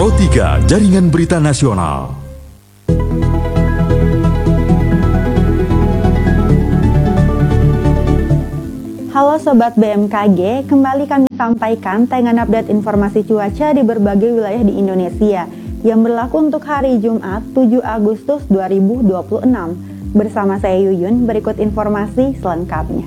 Pro 3 Jaringan Berita Nasional. Halo Sobat BMKG, kembali kami sampaikan tayangan update informasi cuaca di berbagai wilayah di Indonesia yang berlaku untuk hari Jumat 7 Agustus 2026. Bersama saya Yuyun, berikut informasi selengkapnya.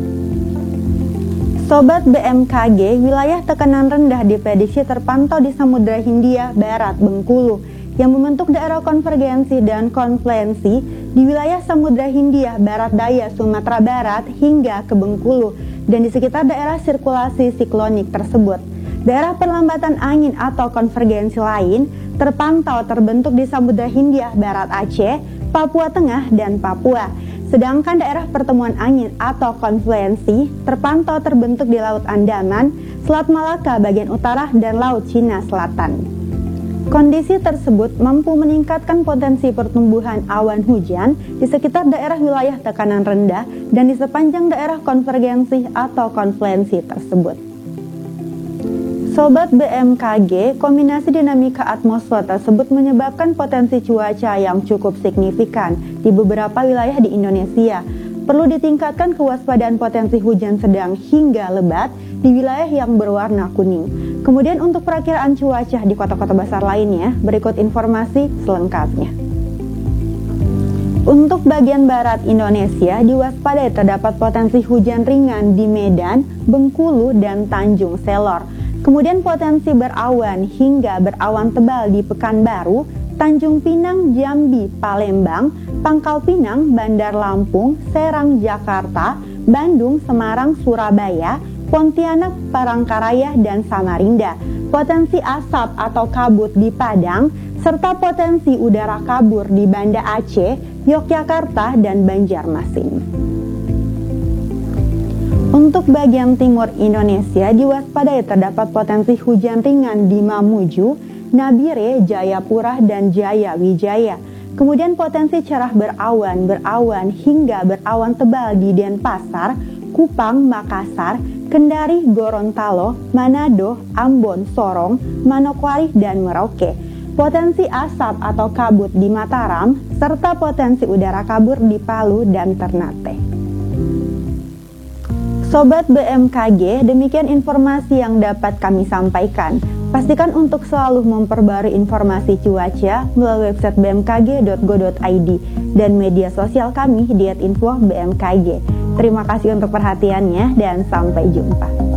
Sobat BMKG, wilayah tekanan rendah diprediksi terpantau di Samudra Hindia Barat Bengkulu yang membentuk daerah konvergensi dan konfluensi di wilayah Samudra Hindia Barat Daya Sumatera Barat hingga ke Bengkulu dan di sekitar daerah sirkulasi siklonik tersebut. Daerah perlambatan angin atau konvergensi lain terpantau terbentuk di Samudra Hindia Barat Aceh, Papua Tengah, dan Papua. Sedangkan daerah pertemuan angin atau konfluensi terpantau terbentuk di Laut Andaman, Selat Malaka bagian utara, dan Laut Cina Selatan. Kondisi tersebut mampu meningkatkan potensi pertumbuhan awan hujan di sekitar daerah wilayah tekanan rendah dan di sepanjang daerah konvergensi atau konfluensi tersebut. Sobat BMKG, kombinasi dinamika atmosfer tersebut menyebabkan potensi cuaca yang cukup signifikan di beberapa wilayah di Indonesia. Perlu ditingkatkan kewaspadaan potensi hujan sedang hingga lebat di wilayah yang berwarna kuning. Kemudian untuk perakiraan cuaca di kota-kota besar lainnya, berikut informasi selengkapnya. Untuk bagian barat Indonesia, diwaspadai terdapat potensi hujan ringan di Medan, Bengkulu, dan Tanjung Selor. Kemudian potensi berawan hingga berawan tebal di Pekanbaru, Tanjung Pinang, Jambi, Palembang, Pangkal Pinang, Bandar Lampung, Serang, Jakarta, Bandung, Semarang, Surabaya, Pontianak, Palangkaraya, dan Samarinda. Potensi asap atau kabut di Padang, serta potensi udara kabur di Banda Aceh, Yogyakarta, dan Banjarmasin. Untuk bagian timur Indonesia, diwaspadai terdapat potensi hujan ringan di Mamuju, Nabire, Jayapura, dan Jaya Wijaya. Kemudian potensi cerah berawan hingga berawan tebal di Denpasar, Kupang, Makassar, Kendari, Gorontalo, Manado, Ambon, Sorong, Manokwari, dan Merauke. Potensi asap atau kabut di Mataram, serta potensi udara kabur di Palu dan Ternate. Sobat BMKG, demikian informasi yang dapat kami sampaikan. Pastikan untuk selalu memperbarui informasi cuaca melalui website bmkg.go.id dan media sosial kami @info BMKG. Terima kasih untuk perhatiannya dan sampai jumpa.